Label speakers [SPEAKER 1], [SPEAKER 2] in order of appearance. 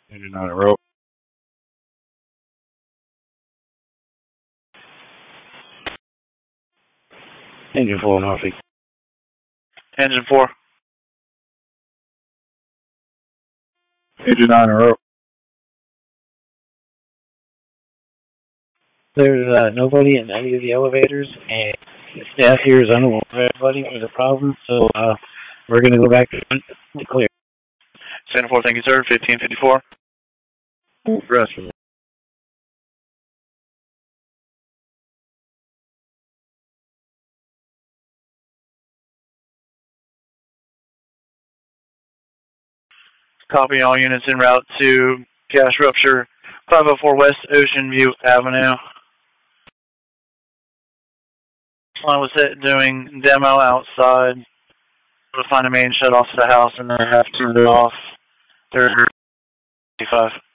[SPEAKER 1] Engine on a rope. Engine 4 Norfolk.
[SPEAKER 2] Engine 4.
[SPEAKER 1] Engine on a rope.
[SPEAKER 3] There's nobody in any of the elevators, and the staff here is unaware of anybody with a problem, so we're going to go back to clear.
[SPEAKER 2] Center 4, thank you, sir. 1554.
[SPEAKER 1] Rest of it.
[SPEAKER 2] Copy all units en route to gas rupture 504 West Ocean View Avenue. I was doing demo outside to find a main shut off to the house and then I have to turn it off. 35.